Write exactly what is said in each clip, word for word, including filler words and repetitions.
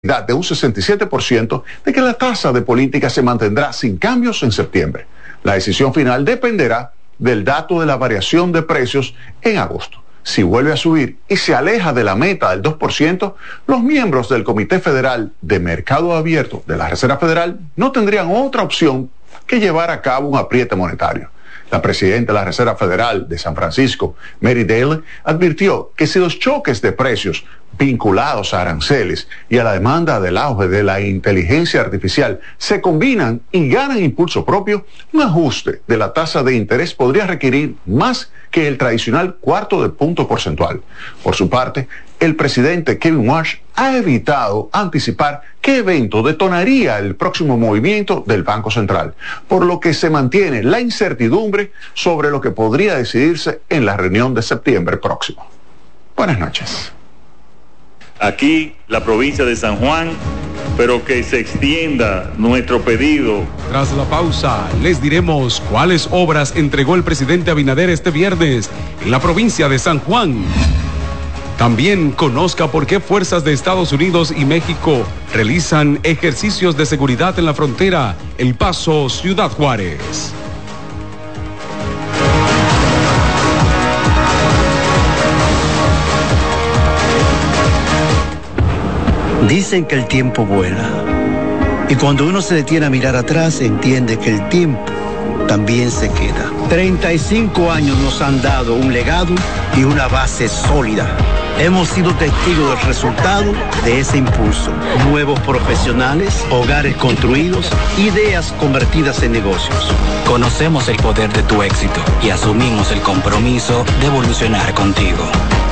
de un sesenta y siete por ciento de que la tasa de política se mantendrá sin cambios en septiembre. La decisión final dependerá del dato de la variación de precios en agosto. Si vuelve a subir y se aleja de la meta del dos por ciento, los miembros del Comité Federal de Mercado Abierto de la Reserva Federal no tendrían otra opción que llevar a cabo un apriete monetario. La presidenta de la Reserva Federal de San Francisco, Mary Daly, advirtió que si los choques de precios vinculados a aranceles y a la demanda del auge de la inteligencia artificial se combinan y ganan impulso propio, un ajuste de la tasa de interés podría requerir más que el tradicional cuarto de punto porcentual. Por su parte, el presidente Kevin Warsh ha evitado anticipar qué evento detonaría el próximo movimiento del Banco Central, por lo que se mantiene la incertidumbre sobre lo que podría decidirse en la reunión de septiembre próximo. Buenas noches. Aquí, la provincia de San Juan, pero que se extienda nuestro pedido. Tras la pausa, les diremos cuáles obras entregó el presidente Abinader este viernes en la provincia de San Juan. También conozca por qué fuerzas de Estados Unidos y México realizan ejercicios de seguridad en la frontera El Paso, Ciudad Juárez. Dicen que el tiempo vuela, y cuando uno se detiene a mirar atrás, entiende que el tiempo también se queda. treinta y cinco años nos han dado un legado y una base sólida. Hemos sido testigos del resultado de ese impulso. Nuevos profesionales, hogares construidos, ideas convertidas en negocios. Conocemos el poder de tu éxito y asumimos el compromiso de evolucionar contigo.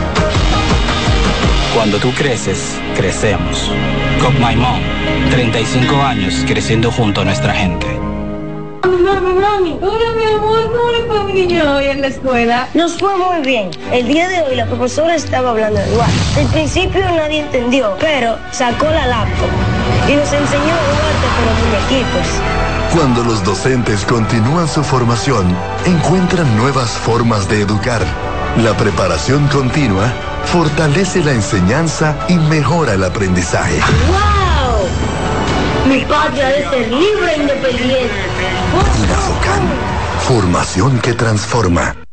Cuando tú creces, crecemos. Con My Mom, treinta y cinco años creciendo junto a nuestra gente. Mami, mami, hola mi amor, ¿cómo le fue a mi niño hoy en la escuela? Nos fue muy bien. El día de hoy la profesora estaba hablando igual. Al principio nadie entendió, pero sacó la laptop y nos enseñó a jugar con los muñequitos. Cuando los docentes continúan su formación, encuentran nuevas formas de educar. La preparación continua fortalece la enseñanza y mejora el aprendizaje. ¡Wow! Mi patria debe ser libre e independiente. INAFOCAN, formación que transforma.